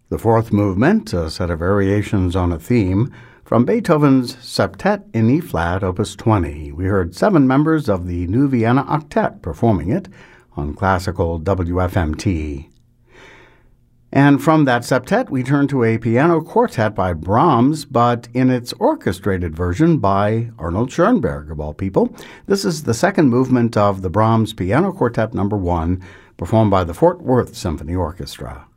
The fourth movement, a set of variations on a theme, from Beethoven's Septet in E-flat, Opus 20. We heard 7 members of the New Vienna Octet performing it on classical WFMT. And from that septet, we turn to a piano quartet by Brahms, but in its orchestrated version by Arnold Schoenberg, of all people. This is the second movement of the Brahms Piano Quartet No. 1, performed by the Fort Worth Symphony Orchestra.